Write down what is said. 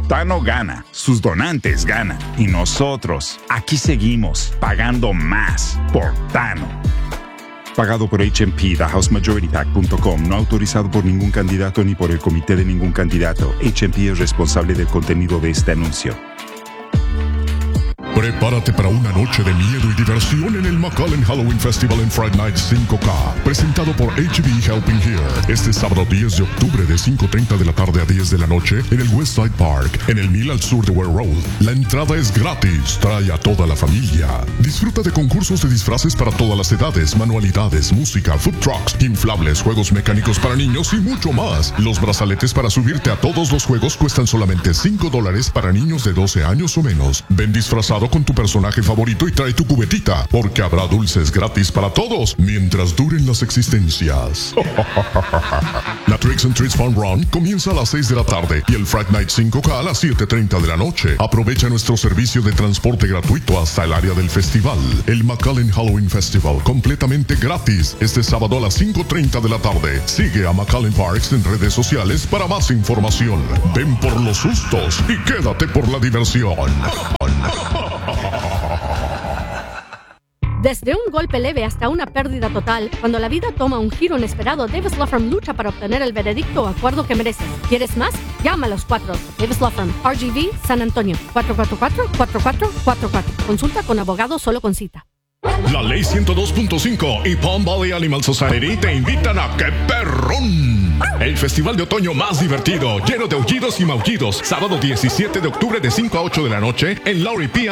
Tano gana, sus donantes ganan y nosotros aquí seguimos pagando más por Tano. Pagado por HMP, TheHouseMajorityPAC.com, no autorizado por ningún candidato ni por el comité de ningún candidato. HMP es responsable del contenido de este anuncio. Prepárate para una noche de miedo y diversión en el McAllen Halloween Festival en Fright Night 5K, presentado por HB Helping Here, este sábado 10 de octubre de 5:30 de la tarde a 10 de la noche en el Westside Park, en el mil al sur de Ware Road. La entrada es gratis, trae a toda la familia. Disfruta de concursos de disfraces para todas las edades, manualidades, música, food trucks, inflables, juegos mecánicos para niños y mucho más. Los brazaletes para subirte a todos los juegos cuestan solamente $5 para niños de 12 años o menos. Ven disfrazado con tu personaje favorito y trae tu cubetita, porque habrá dulces gratis para todos mientras duren las existencias. La Tricks and Treats Fun Run comienza a las 6 de la tarde y el Fright Night 5K a las 7:30 de la noche. Aprovecha nuestro servicio de transporte gratuito hasta el área del festival. El McAllen Halloween Festival, completamente gratis, este sábado a las 5:30 de la tarde. Sigue a McAllen Parks en redes sociales para más información. Ven por los sustos y quédate por la diversión. Desde un golpe leve hasta una pérdida total, cuando la vida toma un giro inesperado, Davis Law Firm lucha para obtener el veredicto o acuerdo que mereces. ¿Quieres más? Llama a los 4. Davis Law Firm, RGV, San Antonio, 444-4444. Consulta con abogado solo con cita. La Ley 102.5 y Palm Valley Animal Society te invitan a ¡Qué perrón! El festival de otoño más divertido, lleno de aullidos y maullidos. Sábado 17 de octubre de 5 a 8 de la noche en Lowry P.